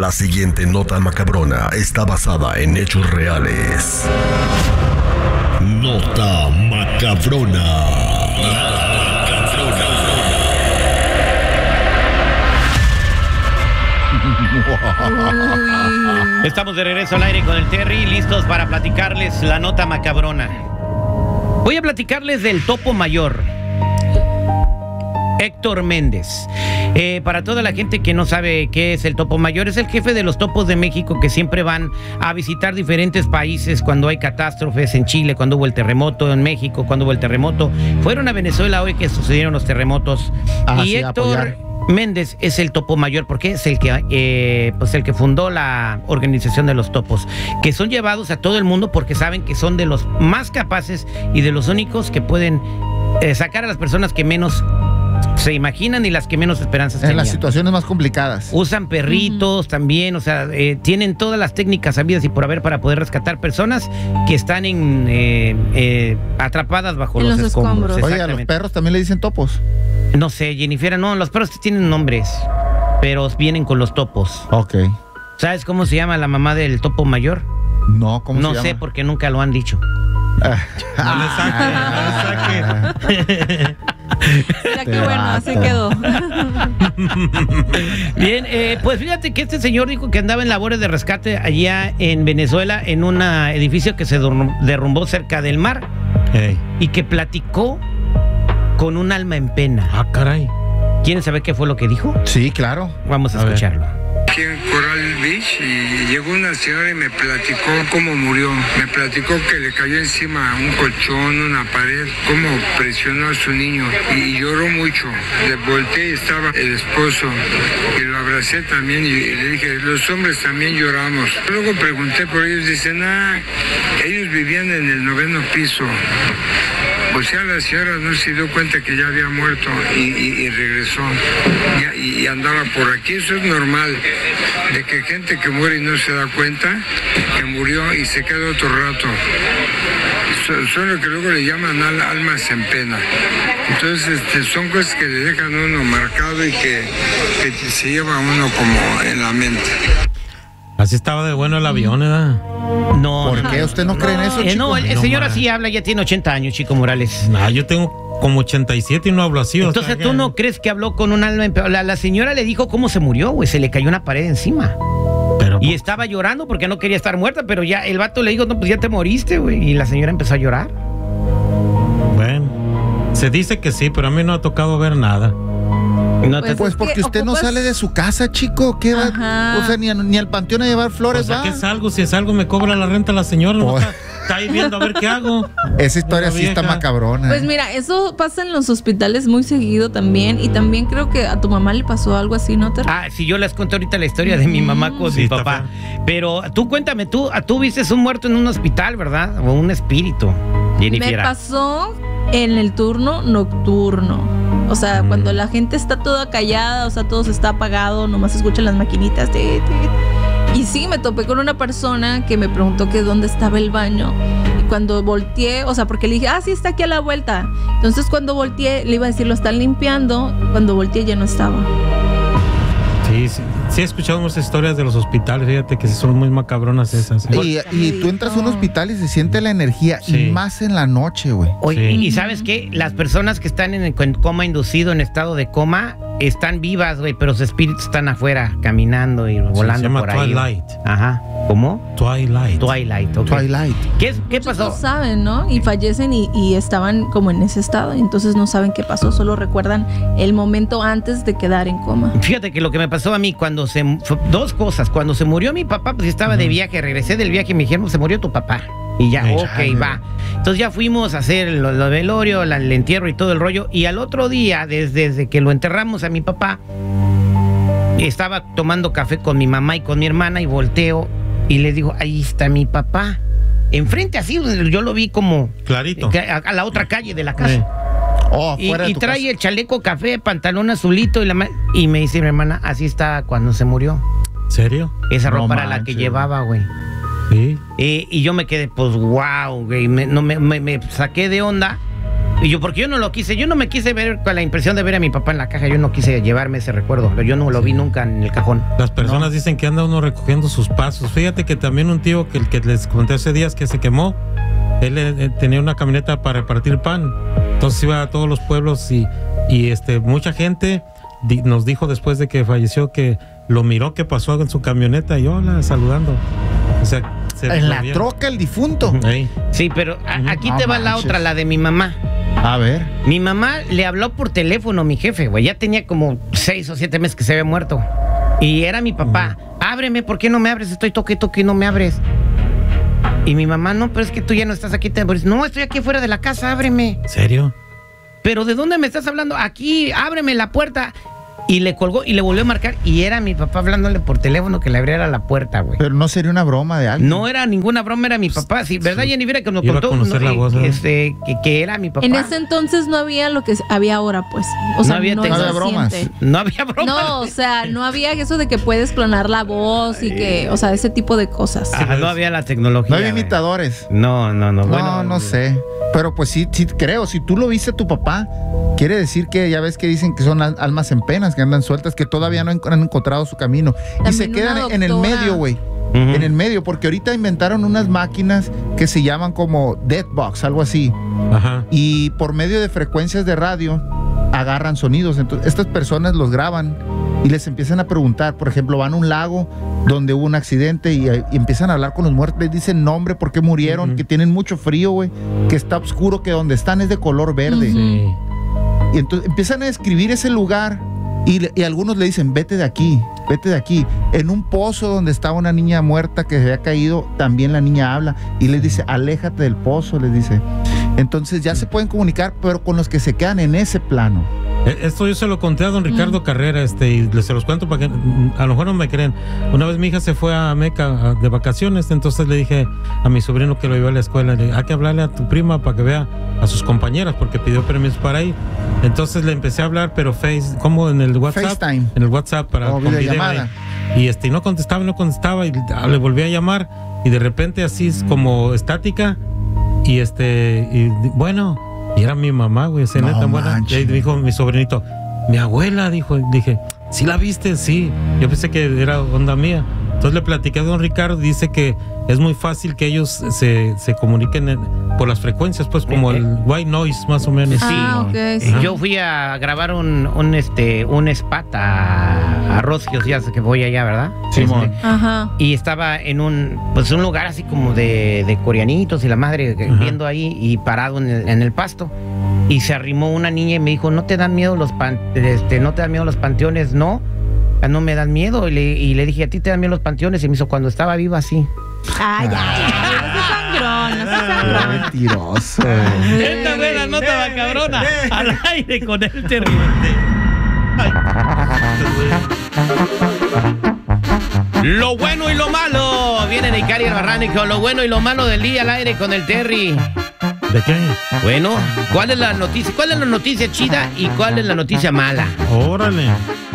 La siguiente nota macabrona está basada en hechos reales. Nota macabrona. Estamos de regreso al aire con el Terry, listos para platicarles la nota macabrona. Voy a platicarles del topo mayor, Héctor Méndez. Para toda la gente que no sabe qué es el topo mayor, es el jefe de los topos de México que siempre van a visitar diferentes países cuando hay catástrofes. En Chile, cuando hubo el terremoto, en México, cuando hubo el terremoto. Fueron a Venezuela hoy que sucedieron los terremotos. Y sí, Héctor Méndez es el topo mayor porque es el que fundó la organización de los topos, que son llevados a todo el mundo porque saben que son de los más capaces y de los únicos que pueden sacar a las personas que menos se imaginan y las que menos esperanzas tenían. En las situaciones más complicadas. Usan perritos también, o sea, tienen todas las técnicas habidas y por haber para poder rescatar personas que están atrapadas bajo los escombros. Oye, a los perros también le dicen topos. No sé, Jennifer, no, los perros tienen nombres, pero vienen con los topos. Ok. ¿Sabes cómo se llama la mamá del topo mayor? No, ¿cómo se llama? No sé, porque nunca lo han dicho. No le saque. Mira qué bueno, así quedó. Bien, pues fíjate que este señor dijo que andaba en labores de rescate allá en Venezuela, en un edificio que se derrumbó cerca del mar. Hey. Y que platicó con un alma en pena. Ah, caray. ¿Quieren saber qué fue lo que dijo? Sí, claro. Vamos a escucharlo. Aquí en Coral Beach y llegó una señora y me platicó cómo murió. Me platicó que le cayó encima un colchón, una pared, cómo presionó a su niño y lloró mucho. Le volteé y estaba el esposo y lo abracé también y le dije, los hombres también lloramos. Luego pregunté por ellos, dicen, ellos vivían en el 9º piso. O sea, la señora no se dio cuenta que ya había muerto y regresó y andaba por aquí. Eso es normal, de que gente que muere y no se da cuenta que murió y se queda otro rato. Son lo que luego le llaman almas en pena. Entonces son cosas que le dejan a uno marcado y que se lleva a uno como en la mente. Así estaba de bueno el avión, ¿verdad? No. ¿Por qué usted no cree en eso, chico? No, el señor así habla, ya tiene 80 años, Chico Morales. No, yo tengo como 87 y no hablo así. Entonces, ¿tú no crees que habló con un alma en pena? La señora le dijo cómo se murió, güey, se le cayó una pared encima. Y estaba llorando porque no quería estar muerta, pero ya el vato le dijo, no, pues ya te moriste, güey. Y la señora empezó a llorar. Bueno, se dice que sí, pero a mí no ha tocado ver nada. Pues porque usted no sale de su casa, chico. ¿Qué va? O sea, ni al panteón a llevar flores, ¿qué salgo? Si es algo, me cobra la renta la señora. No está ahí viendo a ver qué hago. Esa historia sí está macabrona. Pues mira, eso pasa en los hospitales muy seguido también. Y también creo que a tu mamá le pasó algo así, ¿no? Sí, yo les conté ahorita la historia de mi mamá con mi papá. Pero tú cuéntame, tú viste un muerto en un hospital, ¿verdad? O un espíritu. Me pasó en el turno nocturno. O sea, cuando la gente está toda callada, o sea, todo se está apagado, nomás se escuchan las maquinitas. Y sí, me topé con una persona que me preguntó que dónde estaba el baño. Y cuando volteé, o sea, porque le dije, sí, está aquí a la vuelta. Entonces cuando volteé, le iba a decir, lo están limpiando. Cuando volteé ya no estaba. Sí, he escuchado muchas historias de los hospitales, fíjate que son muy macabronas esas. Y tú entras a un hospital y se siente la energía, y más en la noche, güey. Oye, ¿y sabes qué? Las personas que están en coma inducido, en estado de coma, están vivas, güey, pero sus espíritus están afuera, caminando y volando se llama por ahí. Twilight. Ajá. ¿Cómo? Twilight. Okay. Twilight. ¿Qué pasó? No saben, ¿no? Y fallecen y estaban como en ese estado, y entonces no saben qué pasó, solo recuerdan el momento antes de quedar en coma. Fíjate que lo que me pasó a mí dos cosas. Cuando se murió mi papá, pues estaba de viaje, regresé del viaje y me dijeron, se murió tu papá. Y ya, va. Entonces ya fuimos a hacer lo velorio, el entierro y todo el rollo. Y al otro día, desde que lo enterramos a mi papá, estaba tomando café con mi mamá y con mi hermana y volteo y le digo, ahí está mi papá. Enfrente así, yo lo vi como clarito a la otra calle de la casa. Y trae casa el chaleco café, pantalón azulito y me dice mi hermana, así está cuando se murió. ¿Serio? Esa ropa era la que llevaba, güey. Sí. Y yo me quedé, pues, wow, güey. Me saqué de onda. Y yo, porque yo no lo quise, yo no me quise ver con la impresión de ver a mi papá en la caja, yo no quise llevarme ese recuerdo, yo no lo vi nunca en el cajón. Las personas dicen que anda uno recogiendo sus pasos. Fíjate que también un tío que el que les conté hace días que se quemó, él tenía una camioneta para repartir pan, entonces iba a todos los pueblos y mucha gente nos dijo después de que falleció que lo miró que pasó en su camioneta y hola, saludando. O sea, en la troca el difunto. Sí, pero aquí te va la otra, la de mi mamá. A ver. Mi mamá le habló por teléfono a mi jefe, güey. Ya tenía como 6 o 7 meses que se había muerto. Y era mi papá. Ábreme, ¿por qué no me abres? Estoy toque y no me abres. Y mi mamá, no, pero es que tú ya no estás aquí. No, estoy aquí fuera de la casa, ábreme. ¿En serio? ¿Pero de dónde me estás hablando? Aquí, ábreme la puerta. Y le colgó y le volvió a marcar. Y era mi papá hablándole por teléfono que le abriera la puerta, güey. Pero no sería una broma de alguien. No era ninguna broma, era mi papá. Sí, ¿verdad, Jennifer? Que nos contó que era mi papá. En ese entonces no había lo que había ahora, pues. O sea, no había bromas. No había bromas. No, o sea, no había eso de que puedes clonar la voz y que, o sea, ese tipo de cosas. No había la tecnología. No había imitadores. No. Bueno, no sé. Pero pues sí creo, si tú lo viste a tu papá, quiere decir que ya ves que dicen que son almas en penas, que andan sueltas, que todavía no han encontrado su camino. También y se quedan en el medio, güey. En el medio, porque ahorita inventaron unas máquinas que se llaman como Deadbox, algo así. Ajá. Y por medio de frecuencias de radio agarran sonidos. Entonces, estas personas los graban y les empiezan a preguntar. Por ejemplo, van a un lago donde hubo un accidente y empiezan a hablar con los muertos. Les dicen nombre, por qué murieron, que tienen mucho frío, güey, que está oscuro, que donde están es de color verde. Y entonces empiezan a describir ese lugar y algunos le dicen, vete de aquí. En un pozo donde estaba una niña muerta que se había caído, también la niña habla y les dice, aléjate del pozo, les dice. Entonces ya se pueden comunicar, pero con los que se quedan en ese plano. Esto yo se lo conté a don Ricardo Carrera, y se los cuento para que a lo mejor no me creen. Una vez mi hija se fue a Meca de vacaciones, entonces le dije a mi sobrino que lo llevó a la escuela, le dije, hay que hablarle a tu prima para que vea a sus compañeras, porque pidió permiso para ir. Entonces le empecé a hablar, pero como en el WhatsApp. FaceTime. En el WhatsApp para con videollamada. Y no contestaba y le volví a llamar y de repente así es como estática y bueno, y era mi mamá, güey, esa neta buena. Y dijo mi sobrinito, mi abuela, dije, ¿sí la viste? Sí. Yo pensé que era onda mía. Entonces le platiqué a don Ricardo, dice que es muy fácil que ellos se comuniquen por las frecuencias, pues como el white noise, más o menos. Sí. Yo fui a grabar un spot a Rocios, ya sé que voy allá, ¿verdad? Simón. Y estaba en un lugar así como de coreanitos y la madre viendo ahí y parado en el pasto. Y se arrimó una niña y me dijo, ¿no te dan miedo los panteones? No me dan miedo. Y le dije, ¿a ti te dan miedo los panteones? Y me hizo, cuando estaba viva, así. Ay, no seas sangrón. Mentiroso. Esta fue la nota macabrona al aire con el Terry. Lo bueno y lo malo. Viene Icari Barránico. Lo bueno y lo malo del día al aire con el Terry. ¿De qué? Bueno, ¿cuál es la noticia? ¿Cuál es la noticia chida y cuál es la noticia mala? Órale.